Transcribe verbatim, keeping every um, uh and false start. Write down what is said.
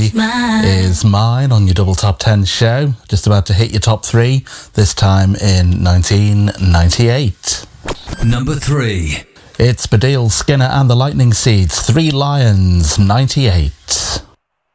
Is Mine on your Double Top ten show. Just about to hit your top three, this time in nineteen ninety-eight. Number three. It's Baddiel, Skinner and the Lightning Seeds, Three Lions, ninety-eight.